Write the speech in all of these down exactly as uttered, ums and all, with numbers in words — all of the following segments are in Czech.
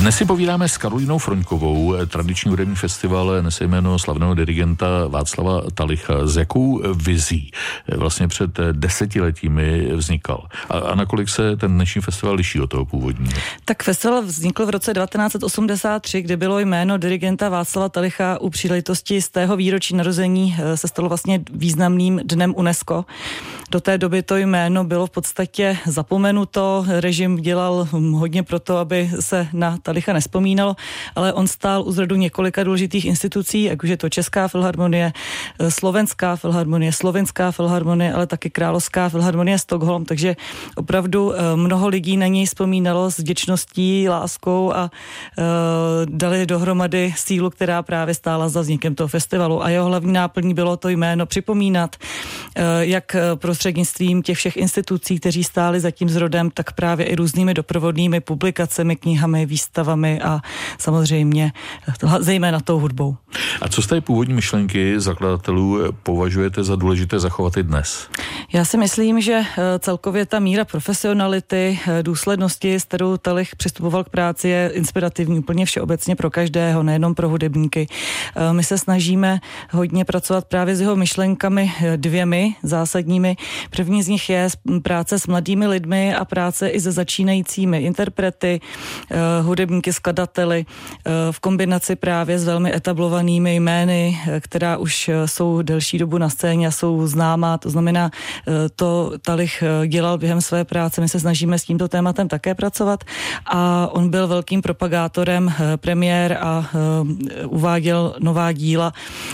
Dnes si povídáme s Karolínou Froňkovou. Tradiční hudební festival nese jméno slavného dirigenta Václava Talicha. S jakou vizí vlastně před desetiletími vznikal? A, a nakolik se ten dnešní festival liší od toho původního? Tak festival vznikl v roce devatenáct set osmdesát tři, kdy bylo jméno dirigenta Václava Talicha u příležitosti z tého výročí narození se stalo vlastně významným dnem UNESCO. Do té doby to jméno bylo v podstatě zapomenuto, režim dělal hodně pro to, aby se na Talicha nespomínalo, ale on stál u zrodu několika důležitých institucí, jak už je to Česká filharmonie, Slovenská filharmonie, Slovenská filharmonie, ale taky Královská filharmonie Stockholm, takže opravdu mnoho lidí na něj vzpomínalo s vděčností, láskou a uh, dali dohromady sílu, která právě stála za vznikem toho festivalu, a jeho hlavní náplní bylo to jméno připomínat, uh, jak prostřednictvím těch všech institucí, kteří stáli za tím zrodem, tak právě i různými doprovodnými publikacemi, knihami, výstavami a samozřejmě zejména tou hudbou. A co z té původní myšlenky zakladatelů považujete za důležité zachovat i dnes? Já si myslím, že celkově ta míra profesionality, důslednosti, s kterou Talich přistupoval k práci, je inspirativní úplně všeobecně pro každého, nejenom pro hudebníky. My se snažíme hodně pracovat právě s jeho myšlenkami dvěmi zásadními. První z nich je práce s mladými lidmi a práce i se začínajícími interprety, hudebníky, skladateli v kombinaci právě s velmi etablovanými jmény, která už jsou delší dobu na scéně a jsou známá. To znamená, to Talich dělal během své práce. My se snažíme s tímto tématem také pracovat a on byl velkým propagátorem premiér a uváděl nová díla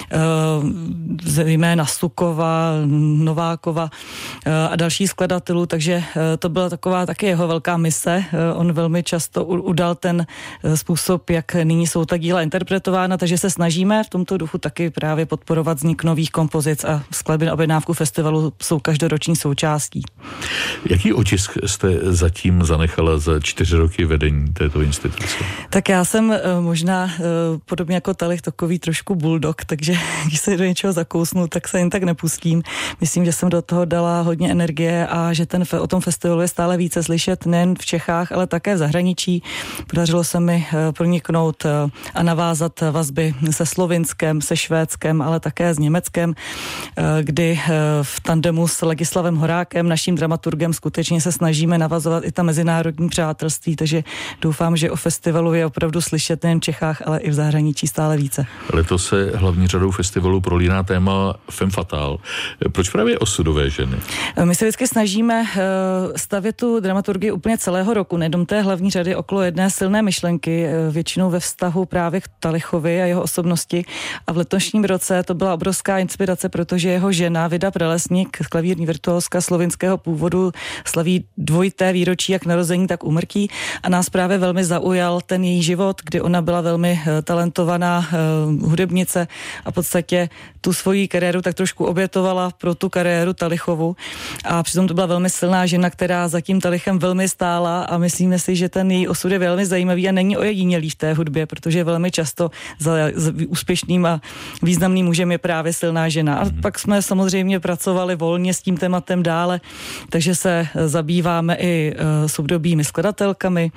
jména Sukova, Novákova a dalších skladatelů, takže to byla taková taky jeho velká mise. On velmi často udal ten způsob, jak nyní jsou ta díla interpretována, takže se snažíme v tomto duchu taky právě podporovat vznik nových kompozic a skladby na objednávku festivalu jsou každoroční součástí. Jaký otisk jste zatím zanechala za čtyři roky vedení této instituce? Tak já jsem možná podobně jako Talich takový trošku bulldog, takže když se do něčeho zakousnu, tak se jen tak nepustím. Myslím, že jsem do toho dala hodně energie a že ten, o tom festivalu je stále více slyšet nejen v Čechách, ale také v zahraničí. Podařilo se mi proniknout a navázat vazby se Slovinskem, se Švédskem, ale také s Německem, kdy v tandemu s Ladislavem Horákem, naším dramaturgem, skutečně se snažíme navazovat i ta mezinárodní přátelství, takže doufám, že o festivalu je opravdu slyšet nejen v Čechách, ale i v zahraničí stále více. Letos se hlavní řadou festivalu prolíná téma Femme fatale. Proč právě osudové ženy? My se vždycky snažíme stavět tu dramaturgii úplně celého roku, nejenom té hlavní řady, okolo jedné silné myšlenky, většinou ve vztahu právě k Talichovi a jeho osobnosti. A v letošním roce to byla obrovská inspirace, protože jeho žena Vida Prelesník, klavírní virtuózka slovinského původu, slaví dvojité výročí jak narození, tak úmrtí a nás právě velmi zaujal ten její život, kdy ona byla velmi talentovaná uh, hudebnice a v podstatě tu svoji kariéru tak trošku obětovala pro tu kariéru Talichovu a přitom to byla velmi silná žena, která za tím Talichem velmi stála a myslíme si, že ten její osud je velmi zajímavý a není ojedinělý v té hudbě, protože velmi často za, za úspěšným a významným mužem je právě silná žena. A pak jsme samozřejmě pracovali volně s tím tématem dále, takže se zabýváme i uh, s obdobými skladatelkami.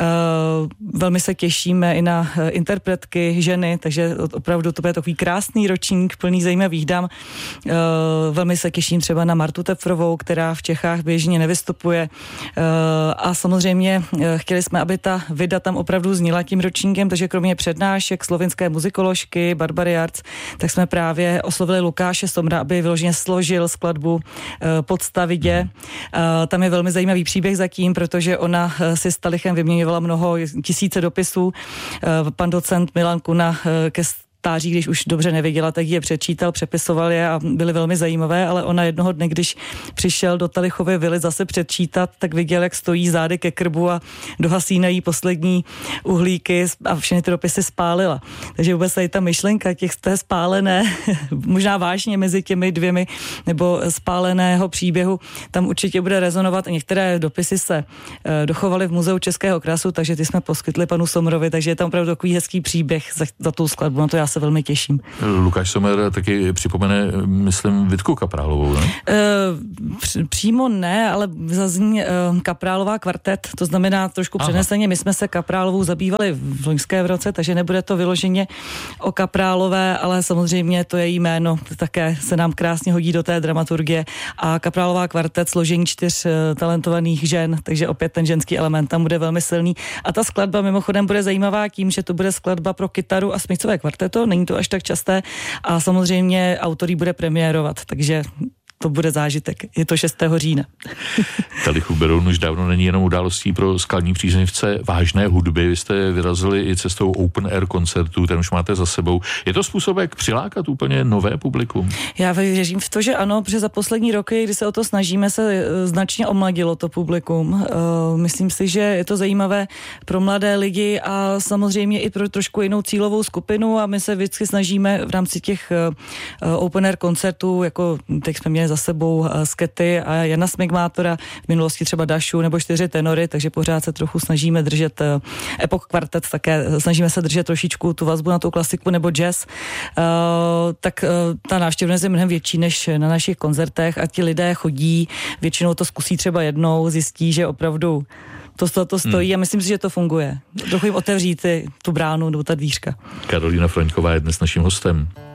Uh, velmi se těšíme i na uh, interpretky ženy, takže opravdu to bude takový krásný ročník, plný zajímavých dam. Uh, velmi se těším třeba na Martu Tepfrovou, která v Čechách běžně nevystupuje. Uh, a samozřejmě uh, chtěli jsme, aby ta vida tam opravdu zněla tím ročníkem, takže kromě přednášek slovinské muzikoložky Barbary Jarc, tak jsme právě oslovili Lukáše Somra, aby vyloženě složil skladbu uh, Podstavidě. Uh, tam je velmi zajímavý příběh zatím, protože ona uh, si s Talichem vyměňovala mnoho tisíce dopisů. Uh, pan docent Milan Kuna uh, ke stáří, když už dobře nevěděla, tak je přečítal, přepisoval je a byly velmi zajímavé, ale ona jednoho dne, když přišel do Talichovy vily zase předčítat, tak viděl, jak stojí zády ke krbu a dohasínají poslední uhlíky a všechny ty dopisy spálila. Takže vůbec tady ta myšlenka těch té spálené, možná vážně mezi těmi dvěmi, nebo spáleného příběhu, tam určitě bude rezonovat. Některé dopisy se dochovaly v Muzeu českého krasu, takže ty jsme poskytli panu Somrovi, takže je tam opravdu takový hezký příběh za, za tou skladbu. No to já se velmi těším. Lukáš Sommer taky připomene, myslím, Vítku Kaprálovou, ne? E, přímo ne, ale zazní e, Kaprálová kvartet, to znamená trošku Aha. přeneseně. My jsme se Kaprálovou zabývali v loňském roce, takže nebude to vyloženě o Kaprálové, ale samozřejmě to její jméno také se nám krásně hodí do té dramaturgie. A Kaprálová kvartet, složení čtyř e, talentovaných žen, takže opět ten ženský element tam bude velmi silný. A ta skladba mimochodem bude zajímavá tím, že to bude skladba pro kytaru a smyčcové kvarteto, není to až tak časté a samozřejmě autor bude premiérovat, takže to bude zážitek. Je to šestého října. Talicův Beroun už dávno není jenom událostí pro skalní příznivce vážné hudby. Vy jste vyrazili i cestou open air koncertů, ten už máte za sebou. Je to způsob, jak přilákat úplně nové publikum? Já věřím v to, že ano, protože za poslední roky, kdy se o to snažíme, se značně omladilo to publikum. Myslím si, že je to zajímavé pro mladé lidi a samozřejmě i pro trošku jinou cílovou skupinu a my se vždycky snažíme v rámci těch open air koncertů, jako teď jsme měli za sebou Skety a Jana Smigmátora, v minulosti třeba Dašu nebo čtyři tenory, takže pořád se trochu snažíme držet Epoch Quartet, také snažíme se držet trošičku tu vazbu na tu klasiku nebo jazz, uh, tak uh, ta návštěvnost je mnohem větší než na našich koncertech a ti lidé chodí, většinou to zkusí třeba jednou, zjistí, že opravdu to, to, to stojí hmm. a myslím si, že to funguje. Trochu jim otevřít ty, tu bránu nebo ta dvířka. Karolína Froňková je dnes naším hostem.